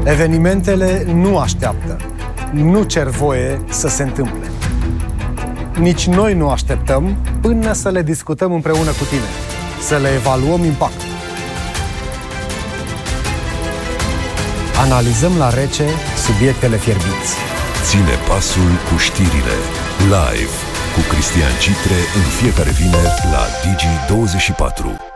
Evenimentele nu așteaptă, nu cer voie să se întâmple. Nici noi nu așteptăm până să le discutăm împreună cu tine, să le evaluăm impactul. Analizăm la rece subiectele fierbinți. Ține pasul cu știrile. Live cu Cristian Citre în fiecare vineri la Digi24.